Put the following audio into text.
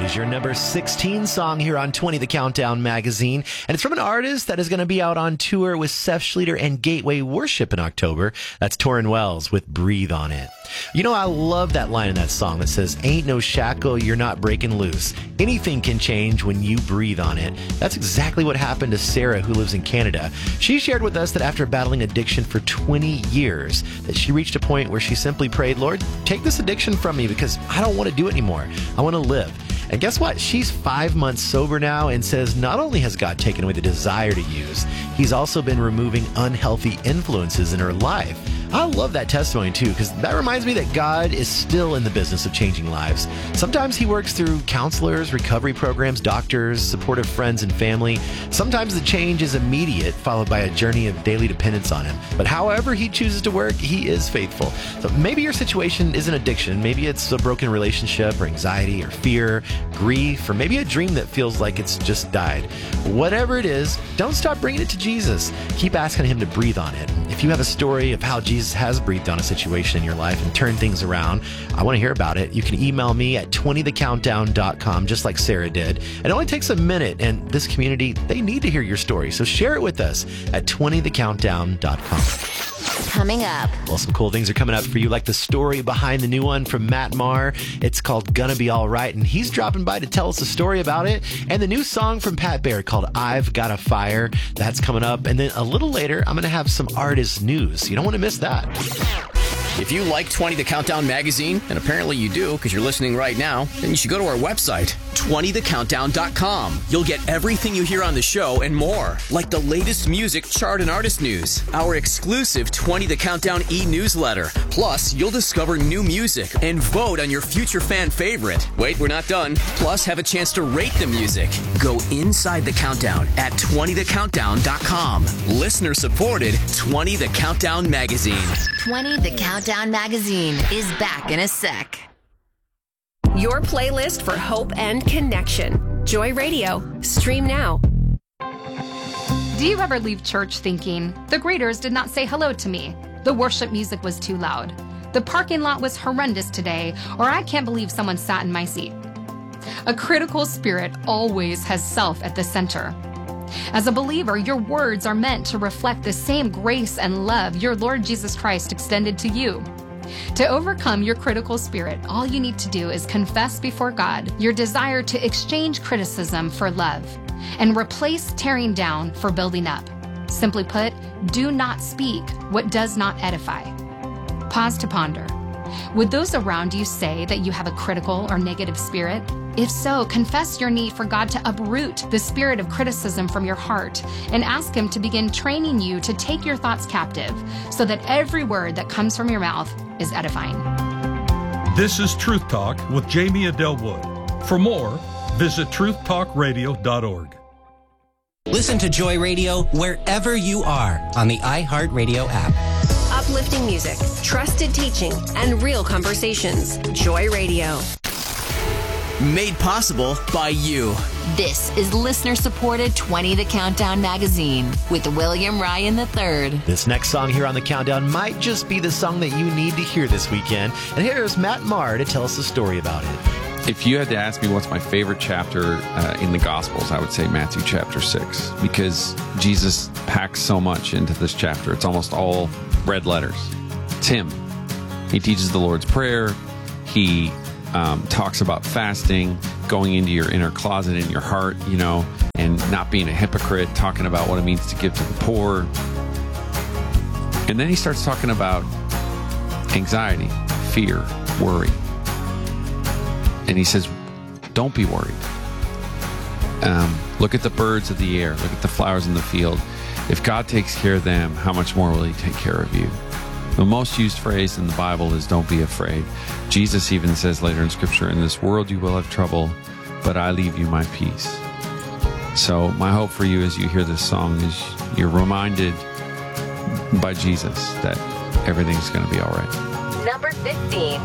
is your number 16 song here on 20 The Countdown magazine. And it's from an artist that is going to be out on tour with Seth Schlueter and Gateway Worship in October. That's Torrin Wells with Breathe on It. You know, I love that line in that song that says, ain't no shackle you're not breaking loose. Anything can change when you breathe on it. That's exactly what happened to Sarah, who lives in Canada. She shared with us that after battling addiction for 20 years, that she reached a point where she simply prayed, Lord, take this addiction from me because I don't want to do it anymore. I want to live. And guess what? She's 5 months sober now and says not only has God taken away the desire to use, he's also been removing unhealthy influences in her life. I love that testimony too, because that reminds me that God is still in the business of changing lives. Sometimes he works through counselors, recovery programs, doctors, supportive friends and family. Sometimes the change is immediate, followed by a journey of daily dependence on him. But however he chooses to work, he is faithful. So maybe your situation isn't addiction. Maybe it's a broken relationship or anxiety or fear, grief, or maybe a dream that feels like it's just died. Whatever it is, don't stop bringing it to Jesus. Keep asking him to breathe on it. If you have a story of how Jesus has breathed on a situation in your life and turned things around, I want to hear about it. You can email me at 20thecountdown.com, just like Sarah did. It only takes a minute, and this community, they need to hear your story. So share it with us at 20thecountdown.com. Coming up. Well, some cool things are coming up for you, like the story behind the new one from Matt Maher. It's called Gonna Be All Right, and he's dropping by to tell us a story about it. And the new song from Pat Bear called I've Got a Fire. That's coming up. And then a little later, I'm going to have some artist news. You don't want to miss that. If you like 20 The Countdown magazine, and apparently you do because you're listening right now, then you should go to our website, 20thecountdown.com. You'll get everything you hear on the show and more, like the latest music, chart, and artist news, our exclusive 20 The Countdown e-newsletter. Plus, you'll discover new music and vote on your future fan favorite. Wait, we're not done. Plus, have a chance to rate the music. Go inside the countdown at 20thecountdown.com. Listener-supported 20 The Countdown magazine. 20 The Countdown magazine is back in a sec. Your playlist for hope and connection. Joy Radio. Stream now. Do you ever leave church thinking, the greeters did not say hello to me, the worship music was too loud, the parking lot was horrendous today, or I can't believe someone sat in my seat? A critical spirit always has self at the center. As a believer, your words are meant to reflect the same grace and love your Lord Jesus Christ extended to you. To overcome your critical spirit, all you need to do is confess before God your desire to exchange criticism for love and replace tearing down for building up. Simply put, do not speak what does not edify. Pause to ponder. Would those around you say that you have a critical or negative spirit? If so, confess your need for God to uproot the spirit of criticism from your heart and ask Him to begin training you to take your thoughts captive so that every word that comes from your mouth is edifying. This is Truth Talk with Jamie Adelwood. For more, visit truthtalkradio.org. Listen to Joy Radio wherever you are on the iHeartRadio app. Uplifting music, trusted teaching, and real conversations. Joy Radio. Made possible by you. This is listener-supported 20 The Countdown magazine with William Ryan III. This next song here on The Countdown might just be the song that you need to hear this weekend. And here's Matt Maher to tell us the story about it. If you had to ask me what's my favorite chapter in the Gospels, I would say Matthew chapter 6, because Jesus packs so much into this chapter. It's almost all red letters. It's him. He teaches the Lord's Prayer. He talks about fasting, going into your inner closet in your heart, you know, and not being a hypocrite, talking about what it means to give to the poor. And then he starts talking about anxiety, fear, worry. And he says, don't be worried. Look at the birds of the air. Look at the flowers in the field. If God takes care of them, how much more will he take care of you? The most used phrase in the Bible is don't be afraid. Jesus even says later in Scripture, in this world you will have trouble, but I leave you my peace. So my hope for you as you hear this song is you're reminded by Jesus that everything's going to be all right. Number 15.